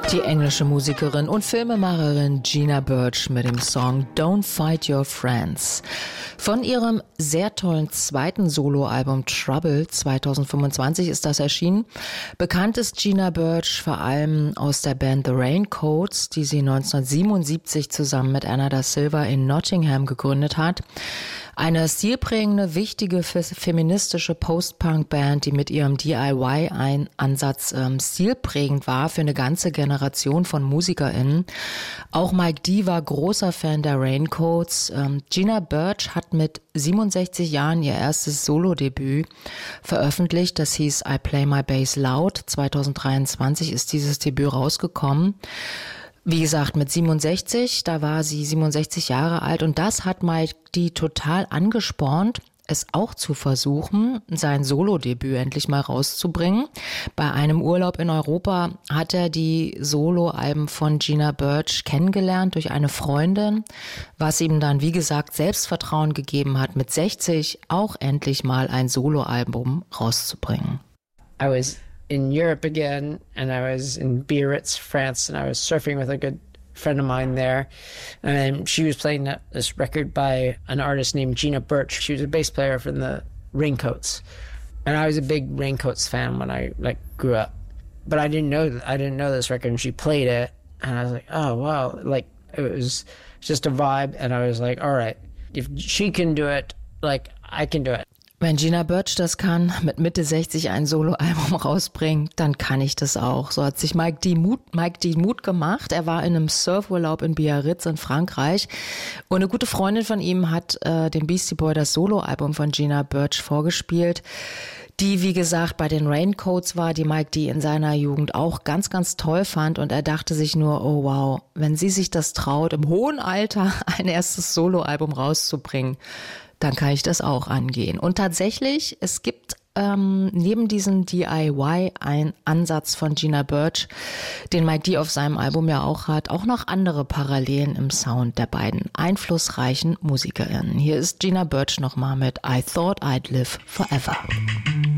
Die englische Musikerin und Filmemacherin Gina Birch mit dem Song Don't Fight Your Friends. Von ihrem sehr tollen zweiten Soloalbum Trouble 2025 ist das erschienen. Bekannt ist Gina Birch vor allem aus der Band The Raincoats, die sie 1977 zusammen mit Anna da Silva in Nottingham gegründet hat. Eine stilprägende, wichtige feministische Post-Punk-Band, die mit ihrem DIY-Ansatz stilprägend war für eine ganze Generation von MusikerInnen. Auch Mike D war großer Fan der Raincoats. Gina Birch hat mit 67 Jahren ihr erstes Solo-Debüt veröffentlicht. Das hieß I Play My Bass Loud. 2023 ist dieses Debüt rausgekommen. Wie gesagt, mit 67, da war sie 67 Jahre alt und das hat Mike D total angespornt, es auch zu versuchen, sein Solo-Debüt endlich mal rauszubringen. Bei einem Urlaub in Europa hat er die Solo-Alben von Gina Birch kennengelernt durch eine Freundin, was ihm dann, wie gesagt, Selbstvertrauen gegeben hat, mit 60 auch endlich mal ein Solo-Album rauszubringen. I was in Europe again, and I was in Biarritz, France, and I was surfing with a good friend of mine there, and she was playing this record by an artist named Gina Birch. She was a bass player from the Raincoats, and I was a big Raincoats fan when I grew up, but I didn't know this record, and she played it, and I was like, oh wow, like it was just a vibe, and I was like, all right, if she can do it, like I can do it. Wenn Gina Birch das kann, mit Mitte 60 ein Soloalbum rausbringen, dann kann ich das auch. So hat sich Mike D. Mut gemacht. Er war in einem Surfurlaub in Biarritz in Frankreich und eine gute Freundin von ihm hat dem Beastie Boy das Soloalbum von Gina Birch vorgespielt, die, wie gesagt, bei den Raincoats war, die Mike D. in seiner Jugend auch ganz, ganz toll fand und er dachte sich nur, oh wow, wenn sie sich das traut, im hohen Alter ein erstes Soloalbum rauszubringen, dann kann ich das auch angehen. Und tatsächlich, es gibt neben diesem DIY-Ansatz von Gina Birch, den Mike D. auf seinem Album ja auch hat, auch noch andere Parallelen im Sound der beiden einflussreichen MusikerInnen. Hier ist Gina Birch nochmal mit I Thought I'd Live Forever.